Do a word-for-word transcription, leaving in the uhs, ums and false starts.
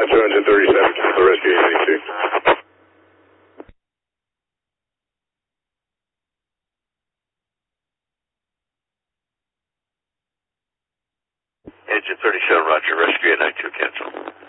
Nacho engine thirty-seven, cancel rescue eight eighty-two. Engine thirty-seven, roger, rescue eight ninety-two, cancel.